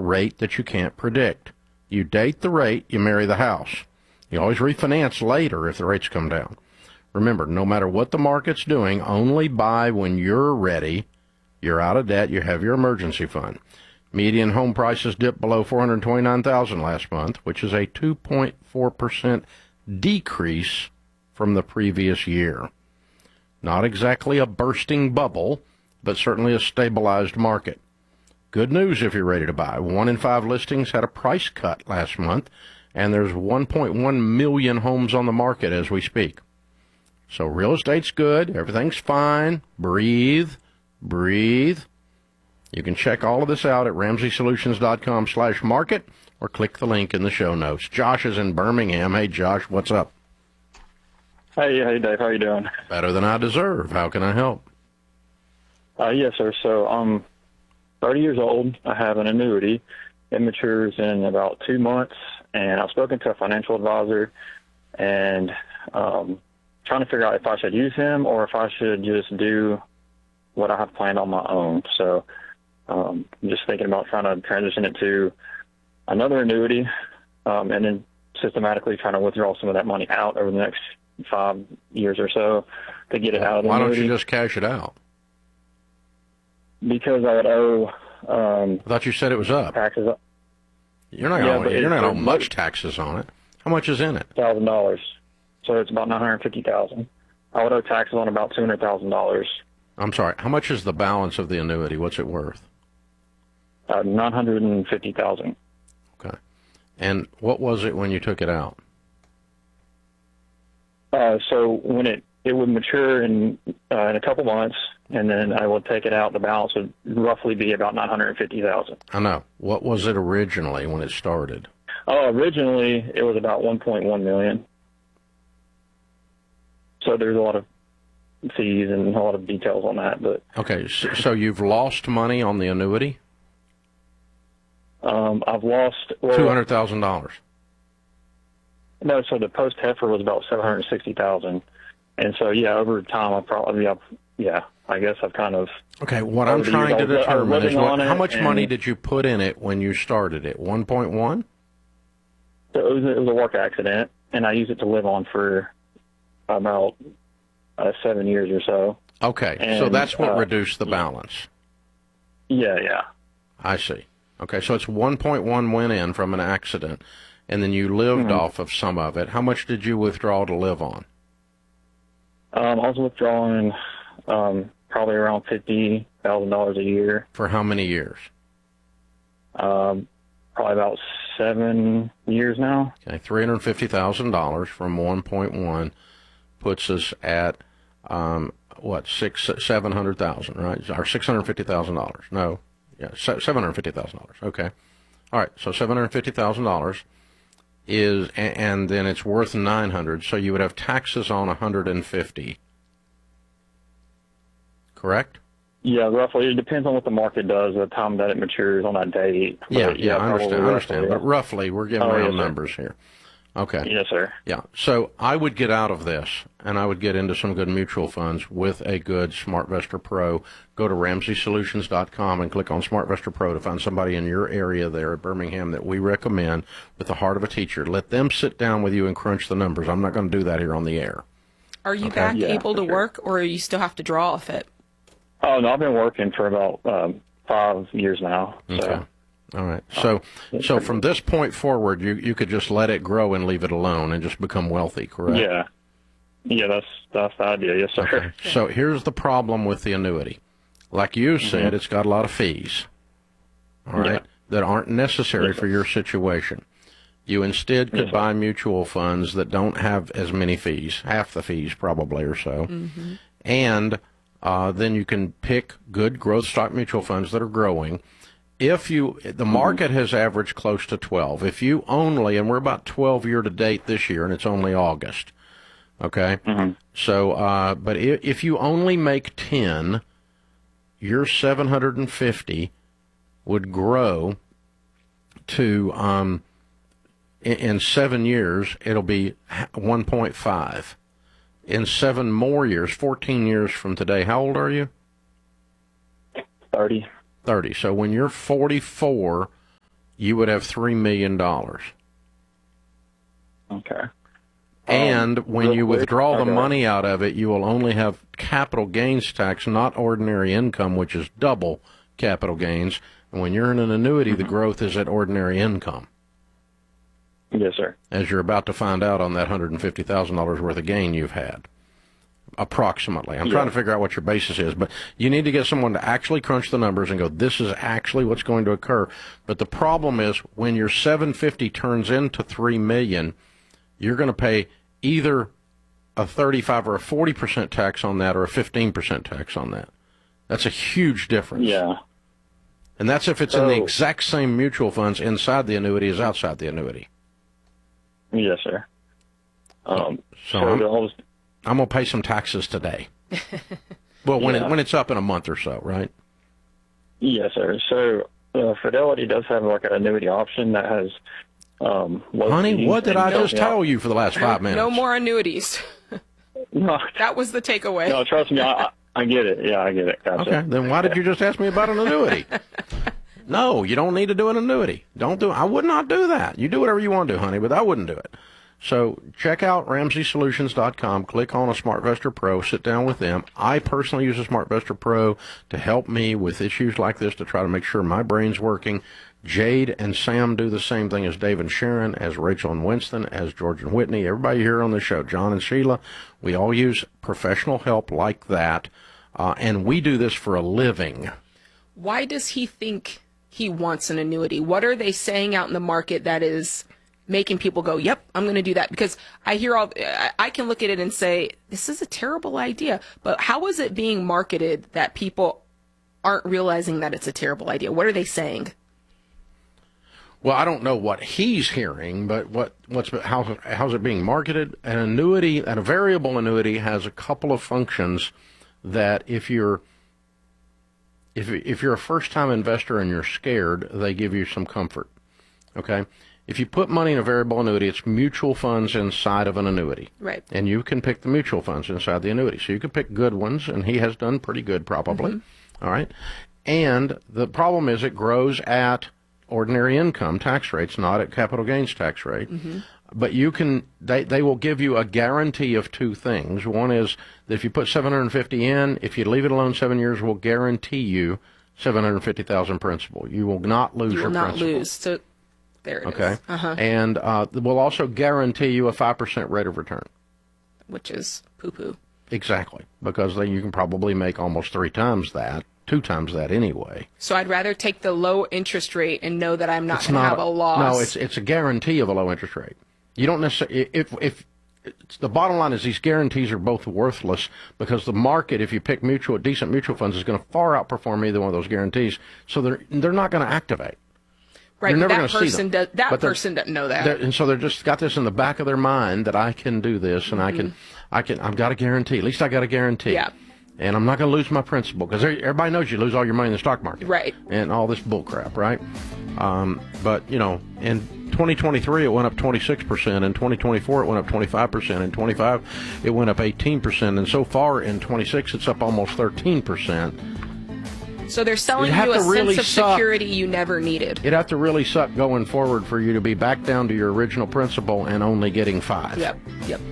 rate that you can't predict. You date the rate, you marry the house. You always refinance later if the rates come down. Remember, no matter what the market's doing, only buy when you're ready. You're out of debt, you have your emergency fund. Median home prices dipped below $429,000 last month, which is a 2.4% decrease from the previous year. Not exactly a bursting bubble, but certainly a stabilized market. Good news if you're ready to buy. 1 in 5 listings had a price cut last month, and there's 1.1 million homes on the market as we speak. So real estate's good. Everything's fine. Breathe. You can check all of this out at RamseySolutions.com/market or click the link in the show notes. Josh is in Birmingham. Hey, Josh, what's up? Hey, Dave. How you doing? Better than I deserve. How can I help? Yes, sir. So I'm 30 years old. I have an annuity. It matures in about 2 months, and I've spoken to a financial advisor and trying to figure out if I should use him or if I should just do what I have planned on my own. So I'm just thinking about trying to transition it to another annuity and then systematically trying to withdraw some of that money out over the next 5 years or so to get it out of the annuity. Why don't you just cash it out? Because I would owe... I thought you said it was up. Taxes up. You're not going to owe much taxes on it. How much is in it? $1,000. So it's about $950,000. I would owe taxes on about $200,000. I'm sorry. How much is the balance of the annuity? What's it worth? $950,000. Okay. And what was it when you took it out? So when it would mature in a couple months, and then I would take it out. The balance would roughly be about $950,000. I know. What was it originally when it started? Oh, originally it was about $1.1 million. So there's a lot of fees and a lot of details on that. But okay, so you've lost money on the annuity? I've lost $200,000. No, so the post heifer was about $760,000, and so over time I guess I've kind of. Okay, what I'm trying to determine is how much money did you put in it when you started it? 1.1. So it was a work accident, and I used it to live on for about 7 years or so. Okay, and, so that's what reduced the balance. Yeah. I see. Okay, so it's 1.1 went in from an accident, and then you lived off of some of it. How much did you withdraw to live on? I was withdrawing probably around $50,000 a year. For how many years? Probably about 7 years now. Okay, $350,000 from 1.1 puts us at $700,000, right? Or $650,000? No, $750,000. Okay, all right. So $750,000 is, and then it's worth $900. So you would have taxes on $150. Correct? Yeah, roughly. It depends on what the market does at the time that it matures on that date. Yeah, I understand. But roughly, we're giving round numbers here. Okay. Yes, sir. Yeah. So I would get out of this, and I would get into some good mutual funds with a good SmartVestor Pro. Go to RamseySolutions.com and click on SmartVestor Pro to find somebody in your area there at Birmingham that we recommend with the heart of a teacher. Let them sit down with you and crunch the numbers. I'm not going to do that here on the air. Are you back able to work, or you still have to draw off it? Oh, no, I've been working for about 5 years now. So. Okay. All right. So from this point forward, you could just let it grow and leave it alone and just become wealthy, correct? Yeah. Yeah, that's the idea. Yes, sir. Okay. So here's the problem with the annuity. Like you said, it's got a lot of fees, all right, that aren't necessary for your situation. You instead could buy mutual funds that don't have as many fees, half the fees probably or so, and then you can pick good growth stock mutual funds that are growing. If the market has averaged close to 12. If you only, and we're about 12 year to date this year, and it's only August, okay? So, but if you only make 10, your 750 would grow to, in 7 years, it'll be 1.5. In 7 more years, 14 years from today, how old are you? 30. 30. So when you're 44, you would have $3 million. Okay. And when you withdraw the okay. money out of it, you will only have capital gains tax, not ordinary income, which is double capital gains. And when you're in an annuity, the growth is at ordinary income. Yes, sir. As you're about to find out on that $150,000 worth of gain you've had. Approximately. I'm trying to figure out what your basis is, but you need to get someone to actually crunch the numbers and go, this is actually what's going to occur. But the problem is when your $750,000 turns into $3 million, you're going to pay either a 35 or a 40% tax on that or a 15% tax on that. That's a huge difference. Yeah. And that's if it's in the exact same mutual funds inside the annuity as outside the annuity. Yes, sir. I'm going to pay some taxes today. Well, when it's up in a month or so, right? Yes, sir. So Fidelity does have like an annuity option that has honey, what did I just tell you for the last 5 minutes? No more annuities. No. That was the takeaway. No, trust me, I get it. Yeah, I get it. Gotcha. Okay, then why did you just ask me about an annuity? No, you don't need to do an annuity. I would not do that. You do whatever you want to do, honey, but I wouldn't do it. So check out RamseySolutions.com, click on a SmartVestor Pro, sit down with them. I personally use a SmartVestor Pro to help me with issues like this to try to make sure my brain's working. Jade and Sam do the same thing as Dave and Sharon, as Rachel and Winston, as George and Whitney. Everybody here on the show, John and Sheila, we all use professional help like that, and we do this for a living. Why does he think he wants an annuity? What are they saying out in the market that is making people go, yep, I'm going to do that? Because I can look at it and say, this is a terrible idea, but how is it being marketed that people aren't realizing that it's a terrible idea? What are they saying? Well, I don't know what he's hearing, but how's it being marketed? An annuity, a variable annuity, has a couple of functions that if you're a first-time investor and you're scared, they give you some comfort. Okay, if you put money in a variable annuity, it's mutual funds inside of an annuity, right? And you can pick the mutual funds inside the annuity, so you can pick good ones, and he has done pretty good, probably. Mm-hmm. All right, and the problem is it grows at ordinary income tax rates, not at capital gains tax rate. Mm-hmm. But they will give you a guarantee of two things. One is that if you put $750,000 in, if you leave it alone 7 years, we'll guarantee you $750,000 principal. You will not lose your principal. You will not lose. So there it is. Uh-huh. And we'll also guarantee you a 5% rate of return. Which is poo-poo. Exactly, because then you can probably make almost 3 times that. 2 times that anyway. So I'd rather take the low interest rate and know that I'm not going to have a loss. No, it's a guarantee of a low interest rate. You don't necessarily, if the bottom line is these guarantees are both worthless because the market, if you pick decent mutual funds, is going to far outperform either one of those guarantees. So they're not going to activate. Right, that person doesn't know that. And so they're just got this in the back of their mind that I can do this and I've got a guarantee. At least I got a guarantee. Yeah. And I'm not going to lose my principal because everybody knows you lose all your money in the stock market. Right. And all this bull crap, right? But, in 2023, it went up 26%. In 2024, it went up 25%. In 25, it went up 18%. And so far in 26, it's up almost 13%. So they're selling you a sense of security you never needed. It'd have to really suck going forward for you to be back down to your original principal and only getting 5. Yep.